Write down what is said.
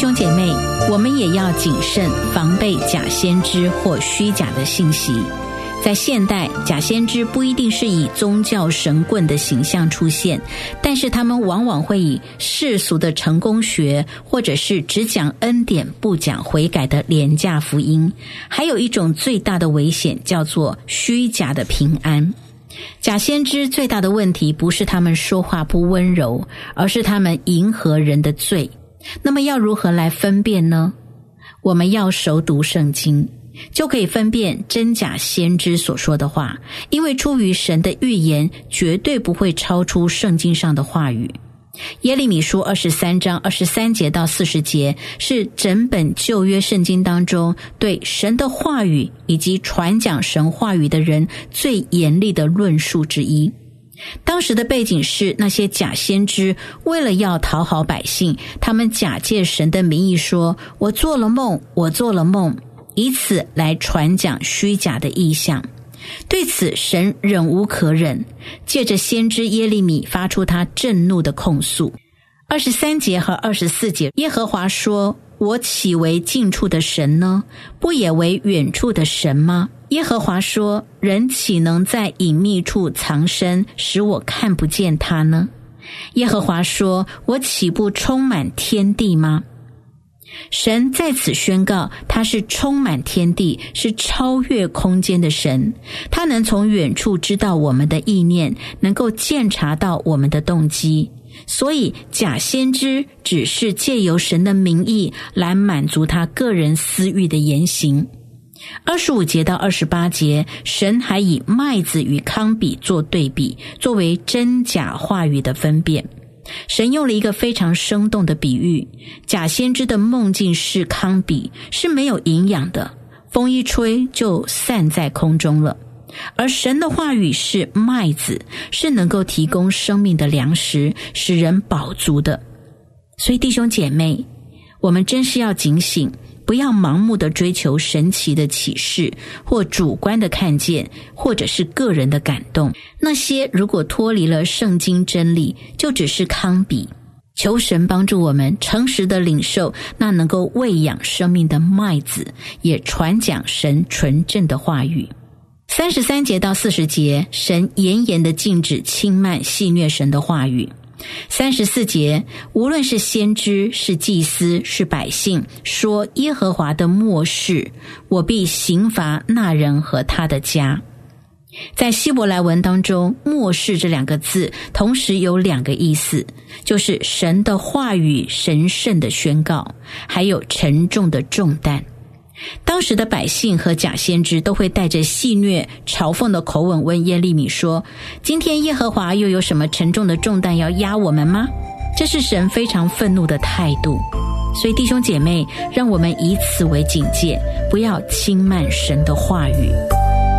兄姐妹，我们也要谨慎防备假先知或虚假的信息。在现代，假先知不一定是以宗教神棍的形象出现，但是他们往往会以世俗的成功学，或者是只讲恩典不讲悔改的廉价福音。还有一种最大的危险，叫做虚假的平安。假先知最大的问题不是他们说话不温柔，而是他们迎合人的罪。那么要如何来分辨呢？我们要熟读圣经，就可以分辨真假先知所说的话，因为出于神的预言绝对不会超出圣经上的话语。耶利米书23章23节到40节是整本旧约圣经当中对神的话语以及传讲神话语的人最严厉的论述之一。当时的背景是，那些假先知为了要讨好百姓，他们假借神的名义说，我做了梦，我做了梦，以此来传讲虚假的意象。对此神忍无可忍，借着先知耶利米发出他震怒的控诉。23节和24节，耶和华说，我岂为近处的神呢？不也为远处的神吗？耶和华说，人岂能在隐秘处藏身，使我看不见他呢？耶和华说，我岂不充满天地吗？神在此宣告，他是充满天地，是超越空间的神。他能从远处知道我们的意念，能够鉴察到我们的动机。所以假先知只是借由神的名义来满足他个人私欲的言行。25节到28节，神还以麦子与糠秕做对比，作为真假话语的分辨。神用了一个非常生动的比喻，假先知的梦境是糠秕，是没有营养的，风一吹就散在空中了。而神的话语是麦子，是能够提供生命的粮食，使人饱足的。所以弟兄姐妹，我们真是要警醒，不要盲目的追求神奇的启示，或主观的看见，或者是个人的感动。那些如果脱离了圣经真理，就只是糠秕。求神帮助我们诚实的领受那能够喂养生命的麦子，也传讲神纯正的话语。33节到40节，神严严的禁止轻慢戏谑神的话语。34节，无论是先知，是祭司，是百姓，说耶和华的末世，我必刑罚那人和他的家。在希伯来文当中，末世这两个字同时有两个意思，就是神的话语神圣的宣告，还有沉重的重担。当时的百姓和假先知都会带着戏谑嘲讽的口吻问耶利米说，今天耶和华又有什么沉重的重担要压我们吗？这是神非常愤怒的态度。所以弟兄姐妹，让我们以此为警戒，不要轻慢神的话语。